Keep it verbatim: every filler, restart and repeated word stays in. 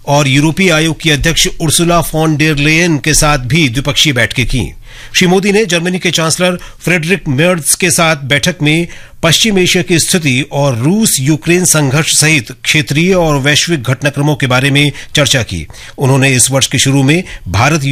और यूरोपीय आयोग की अध्यक्ष उर्सुला फॉन डेर लेयन के साथ भी द्विपक्षीय बैठकें की। श्री मोदी ने जर्मनी के चांसलर फ्रेडरिक मेर्ज के साथ बैठक में पश्चिम एशिया की स्थिति और रूस यूक्रेन संघर्ष सहित क्षेत्रीय और वैश्विक घटनाक्रमों के बारे में चर्चा की। उन्होंने इस वर्ष के शुरू में भारत